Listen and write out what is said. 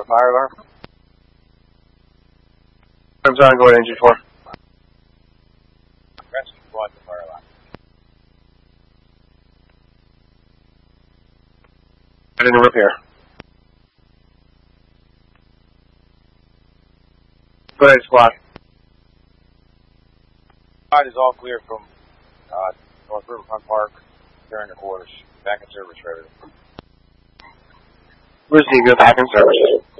a fire alarm? I'm sorry, go ahead, engine 4. Rescue squad, the fire alarm. Get in repair. Go ahead, squad. Squad is all clear from North Riverfront Park, during the quarters. Back in service for everything. Where's the good back in service?